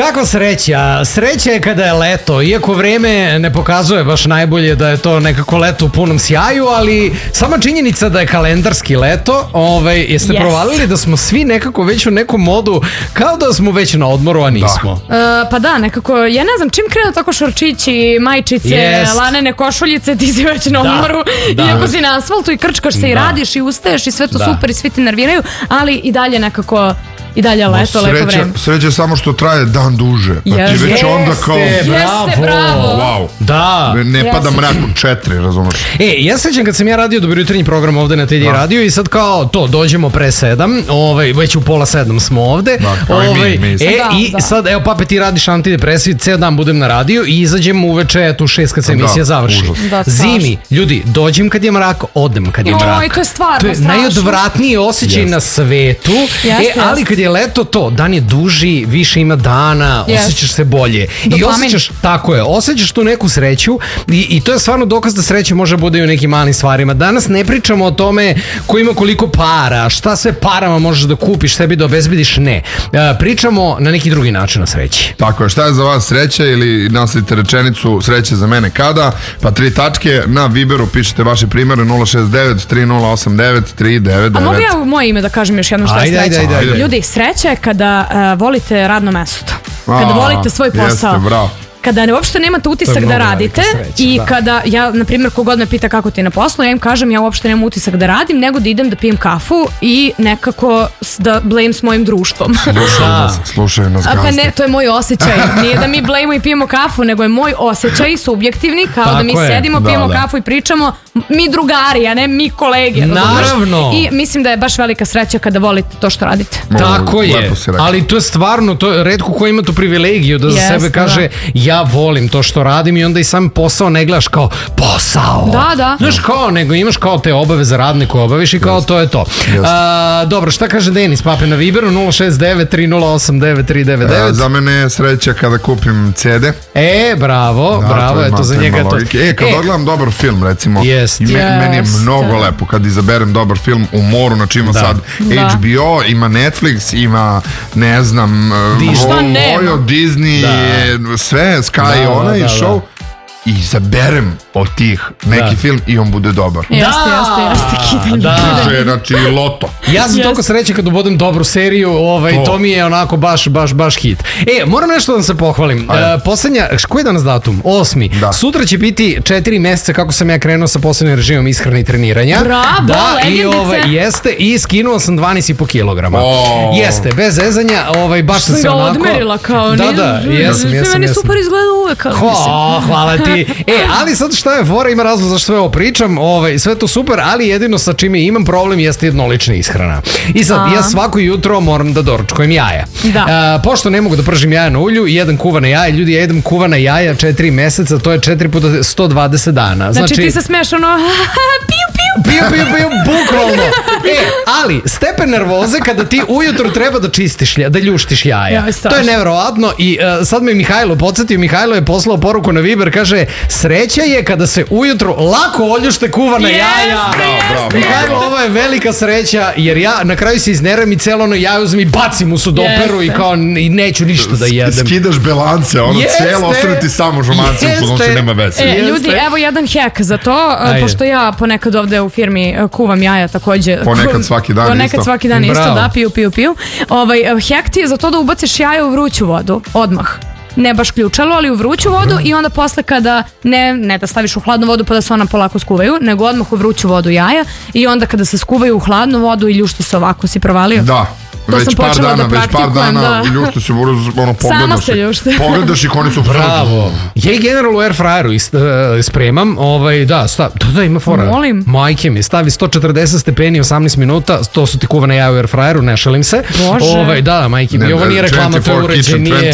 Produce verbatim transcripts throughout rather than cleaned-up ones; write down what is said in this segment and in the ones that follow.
Kakva sreća? Sreća je kada je leto, iako vreme ne pokazuje baš najbolje da je to nekako leto u punom sjaju, ali sama činjenica da je kalendarski leto, ovaj, jeste yes. provalili da smo svi nekako već u nekom modu kao da smo već na odmoru, a nismo. Da. Uh, pa da, nekako, ja ne znam, čim krenu tako šorčići, majčice, yes. lanene košuljice, ti si već na odmoru, da. iako si na asfaltu i krčkaš se da. i radiš i ustaješ i sve to da. super i svi ti nerviraju, ali i dalje nekako... I dalje leto, lepo vreme. Sreće samo što traje dan duže. Pa yes, ti već onda kao... Jeste, bravo. Wow. Da. Ne yes. pada mrak u četiri, razumeš? E, ja sećam kad sam ja radio Dobro jutarnji program ovde na T D radio i sad kao to, dođemo pre sedam, ovaj, već u pola sedam smo ovde. Da, kao ovaj, i mi. mi e, da, I da. sad, evo, Pape, ti radiš antidepresiv, ceo dan budem na radiju i izađem uveče tu šest kad se emisija da, završi. Da, Zimi, ljudi, dođem kad je mrak, odem kad je mrak. Oj, to je stvarno to je strašno. Najodvratniji osjećaj yes. na svetu. Yes, e, ali kad je leto to, dan je duži, više ima dana, yes. osjećaš se bolje. Dopamin. I osjećaš, tako je, osjećaš tu neku sreću i, i to je stvarno dokaz da sreća može bude i u nekim malim stvarima. Danas ne pričamo o tome ko ima koliko para, šta sve parama možeš da kupiš, sebi da obezbediš, ne. E, pričamo na neki drugi način o sreći. Tako je, šta je za vas sreća ili nastavite rečenicu sreće za mene kada? Pa tri tačke, na Viberu pišete vaše primere nula šest devet tri nula osam devet tri devet devet. A mogu ja moje ime da kažem još jedno što je sreća? Ajde, ajde, ajde. Ljudi, sreća je kada uh, volite radno mesto, kada A, volite svoj posao. Jeste, bravo. Kada ne, uopšte nemate utisak da radite sreća, i da. kada ja, na primjer, kogod me pita kako ti je na poslu, ja im kažem ja uopšte nemam utisak da radim, nego da idem da pijem kafu i nekako da blame s mojim društvom. Slušaju nas, slušaju nas gazde. Pa ne, to je moj osjećaj. Nije da mi blame i pijemo kafu, nego je moj osjećaj subjektivni, kao tako da mi je. sedimo, pijemo da, da. kafu i pričamo, mi drugari, a ne mi kolege. Naravno. I mislim da je baš velika sreća kada volite to što radite. Tako je, ali to je stvarno, to je retko ko ima tu privilegiju da za sebe kaže ja volim to što radim i onda i sam posao ne gledaš kao posao. Da, da. Znaš kao, nego imaš kao te obaveze radne koje obaviš i kao yes. to je to. Yes. A, dobro, šta kaže Denis, Pape, na Viberu nula šest devet tri nula osam devet tri devet devet. E, za mene je sreća kada kupim C D. E, bravo, da, bravo, eto za njega to. E, kad e. odgledam dobar film, recimo, yes. me, yes. meni je mnogo lepo kad izaberem dobar film u moru, znači ima da. sad da. H B O, ima Netflix, ima, ne znam, Vojo, Disney, da. sve, Sky, da, onaj da, da, show. Da. I izaberem od tih neki da. film i on bude dobar. Jeste, jeste, jeste, kidanje. Da. Znači loto. Ja sam toliko srećan kad ubodem dobru seriju, ovaj, to. to mi je onako baš, baš, baš hit. E, moram nešto da vam se pohvalim. E, poslednja, koji je danas datum? Osmi. Da. Sutra će biti četiri meseca kako sam ja krenuo sa posebnim režimom ishrane i treniranja. Bravo, da, legendice. I, ovaj, jeste, i skinuo sam dvanaest i po kilograma. Oh. Jeste, bez zezanja, ovaj, baš sam se onako... odmerila kao, da, da, jesam, jesam, meni jesam. super izgleda uvek. Hvala, hvala ti. E, ali sad šta je fora, ima razlog zašto sve ovo pričam, ovaj, sve to super, ali jedino sa čime imam problem jeste jednolična ishrana. I sad, A. ja svako jutro moram da doručkujem jaja. Da. A, pošto ne mogu da pržim jaja na ulju, jedan kuvana jaja, ljudi, ja jedem kuvana jaja četiri meseca, to je četiri puta sto dvadeset dana. Znači, znači ti se smeš ono, piju, piju. Piju, piju, piju, bukvalno. E, ali, stepen nervoze kada ti ujutro treba da čistiš, da ljuštiš jaja. Ja, to je nevjerovatno i uh, sad me Mihajlo podsjetio, Mihajlo je poslao poruku na Viber, kaže, sreća je kada se ujutro lako oljušte kuvana yes, jaja. Yes, Mihajlo, yes. ovo je velika sreća, jer ja na kraju se izneram i celo ono jaje uzmem i bacim u sudoperu yes. i kao i neću ništa da jedem. Skidaš belance, ono yes, cijelo ostane ti samo žumanci u podnoći, nema veze. E, ljudi, evo jedan hack za to, Ajde. pošto ja ponekad ovde u firmi kuvam jaja takođe. Ponekad svaki dan ponekad isto. Ponekad svaki dan Bravo. isto, da, piju, piju, piju. Ovaj, hack ti je za to da ubaciš jaja u vruću vodu, odmah. Ne baš ključalo, ali u vruću vodu i onda posle kada ne, ne da staviš u hladnu vodu pa da se ona polako skuvaju, nego odmah u vruću vodu jaja i onda kada se skuvaju u hladnu vodu i ljušte se ovako, si provalio? Da. To već par dana, da već par dana da. ljušte se, ono, pogledaš, pogledaš i oni su... Bravo. Ja i general u air fryeru ist, uh, spremam, ovaj, da, stav, da, da, ima fora. Molim. Majke mi, stavi sto četrdeset stepeni, osamnaest minuta, to su ti kuvane jaja u air fryeru, ne šalim se. Bože. Ovaj, da, majke mi, ovo nije reklama, to je uređaj, nije,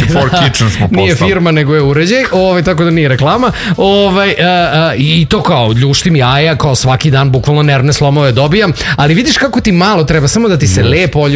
nije firma, nego je uređaj, ovaj, tako da nije reklama. Ovaj, uh, uh, I to kao, ljuštim jaja, kao svaki dan, bukvalno nervne slomove dobijam, ali vidiš kako ti malo treba, samo da ti se lepo oljušte u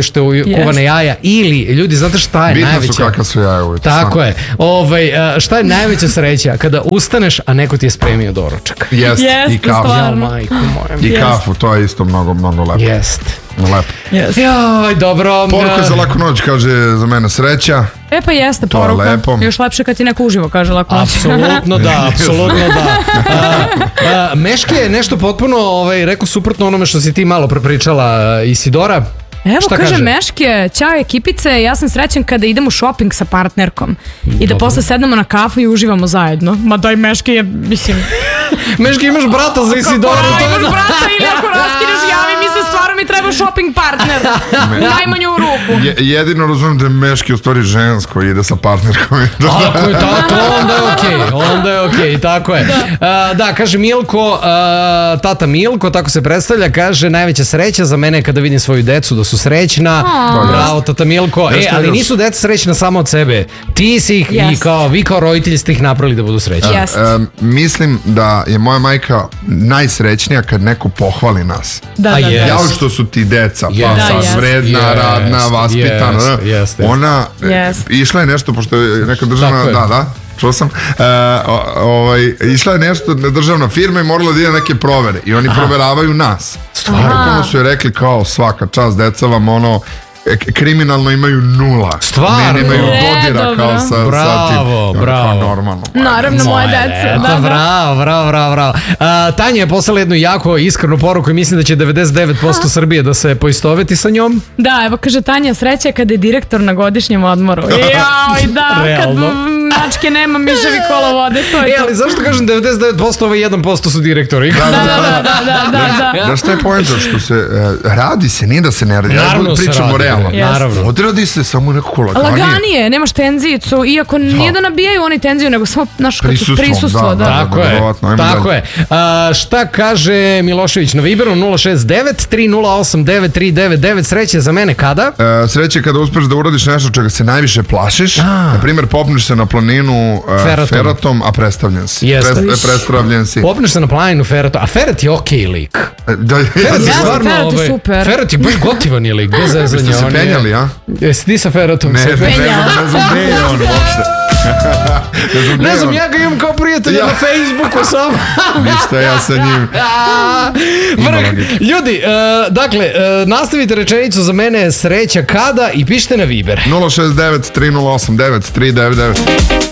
kuvane jaja ili, ljudi, znate šta je Bitno najveća? su kakva su jaja uvijek. Tako je. Ovaj, šta je najveća sreća? Kada ustaneš, a neko ti je spremio doručak. Jest, i kafu. Ja, majku moja. I kafu, to je isto mnogo, mnogo lepo. Jest. Lepo. Yes. Joj, dobro. Poruka za laku noć, kaže za mene sreća. E pa jeste poruka. Lepo. Još lepše kad ti neko uživo kaže laku noć. Apsolutno da, apsolutno da. A, a, Meške je nešto potpuno, ovaj, rekao suprotno onome što si ti malo prepričala, Isidora. Evo, kaže, kaže Meške, ćao ekipice, ja sam srećan kada idem u shopping sa partnerkom i da posle sednemo na kafu i uživamo zajedno. Ma daj, Meške je, mislim... Meške, imaš brata za Isidoru. Pa, imaš brata ili ako raskineš, javi mi se, stvarno mi treba shopping partner. Najmanje u ruku. Je, jedino razumijem da je Meške u stvari žensko i ide sa partnerkom. Tako je, tako, onda je okej, okay, onda je okej, okay, tako je. Da, uh, da kaže Milko, uh, tata Milko, tako se predstavlja, kaže najveća sreća za mene kada vidim svoju decu da su srećna. Oh. Bravo, tata Milko. E, ali nisu deca srećna samo od sebe. Ti si ih yes. i kao, vi kao roditelji ste ih napravili da budu srećni. Yes. Uh, uh, mislim da je moja majka najsrećnija kad neko pohvali nas. Da, da, da. Jao što su ti deca, yes. pa da, yes. vredna, yes. radna, vaspitana. Yes. Yes. Yes. Ona yes. išla je nešto, pošto je neka državna, da, da, čuo sam, e, o, ovaj, išla je nešto državna firma i morala da ide neke provere i oni Aha. proveravaju nas. Stvarno su je rekli kao svaka čast, deca vam ono, kriminalno imaju nula. Stvarno? Ne, nemaju dodira kao sa, bravo, sa tim. Bravo, normalno. Naravno, moje deca. Da, da. Bravo, bravo, bravo, bravo. A, Tanja je poslala jednu jako iskrenu poruku i mislim da će devedeset devet posto Srbije da se poistoveti sa njom. Da, evo kaže Tanja, sreća kada je direktor na godišnjem odmoru. Jao, da, realno. Kad mačke nema, miševi kola vode, to je e, ali zašto kažem devedeset devet posto, ovaj jedan posto su direktori? Da, da, da, da, da, da. Da što je poenta, što se uh, radi se, nije da se ne radi. Naravno se radi. Naravno. Odradi se samo nekako laganije. Laganije, nemaš tenzijicu, iako nije da nabijaju oni tenziju, nego samo naš prisustvo. Da, tako je, tako je. A, šta kaže Milošević na Viberu? nula šest devet tri nula osam devet tri devet devet. Sreće za mene kada? E, sreće kada uspeš da uradiš nešto čega se najviše plašiš. A. Na primjer, popneš se na planinu uh, Feratom. Feratom, a predstavljen si. Jeste. Pre, predstavljen si. Popneš se na planinu Feratom, a Ferat je okej okay lik. Da, Ferat je stvarno, Ferat je super. Ferat je baš gotivan je lik, bez zezanja. Jeste se penjali, a? Jesi ti sa Feratom? Ne, ne, ne znam, ne znam, ne je on uopšte. Ne znam, ne znam, ja ga imam kao prijatelja ja. na Facebooku sam. Ništa, ja sa njim. Ljudi, uh, dakle, uh, nastavite rečenicu za mene sreća kada i pišite na Viber. nula šest devet tri nula osam devet tri devet devet.